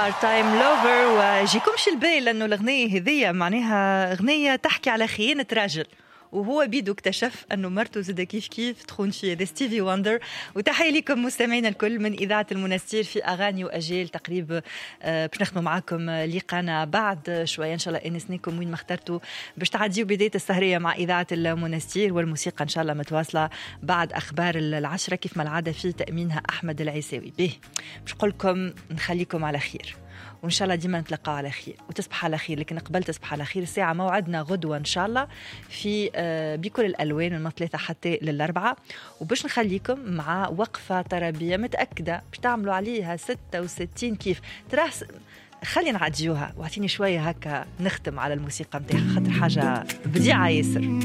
بارت تايم لوفر. وجيكمش البال لأنه الأغنية هذية معناها أغنية تحكي على خيانة راجل، وهو بيدو اكتشف أنه مرته زاد كيف تخون فيه. هذا ستيفي واندر. وتحية لكم مستمعينا الكل من إذاعة المنستير في أغاني وأجيال. تقريبا باش نخدموا معاكم لقانا بعد شوية إن شاء الله إنسنيكم وين ما اخترتوا باش تعديوا بداية السهرية مع إذاعة المنستير، والموسيقى إن شاء الله متواصلة بعد أخبار 10 كيف ما العادة في تأمينها أحمد العيساوي. به باش نقول لكم نخليكم على خير، وإن شاء الله ديما نتلقى على خير وتصبح على خير. لكن قبل تصبح على خير الساعة موعدنا غدوة إن شاء الله في بكل الألوان من 3 حتى 4، وباش نخليكم مع وقفة طربية متأكدة باش تعملوا عليها 66 كيف ترى. خلينا نعديوها واعطيني شوية هكا نختم على الموسيقى متاعها خاطر حاجة بديعة ياسر.